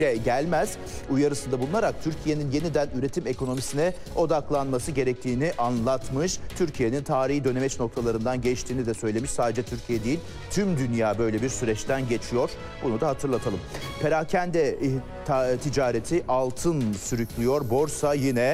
gelmez uyarısında bulunarak Türkiye'nin yeniden üretim ekonomisine odaklanması gerektiğini anlatmış. Türkiye'nin tarihi dönemeç noktalarından geçtiğini de söylemiş. Sadece Türkiye değil, tüm dünya böyle bir süreçten geçiyor. Bunu da hatırlatalım. Perakende ticareti altın sürüklüyor. Borsa yine